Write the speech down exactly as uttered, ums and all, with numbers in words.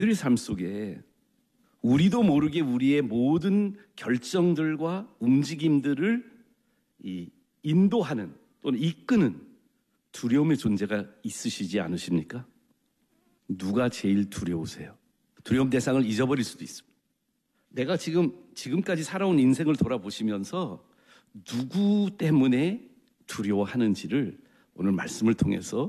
우리 삶 속에 우리도 모르게 우리의 모든 결정들과 움직임들을 이 인도하는 또는 이끄는 두려움의 존재가 있으시지 않으십니까? 누가 제일 두려우세요? 두려움 대상을 잊어버릴 수도 있습니다. 내가 지금, 지금까지 살아온 인생을 돌아보시면서 누구 때문에 두려워하는지를 오늘 말씀을 통해서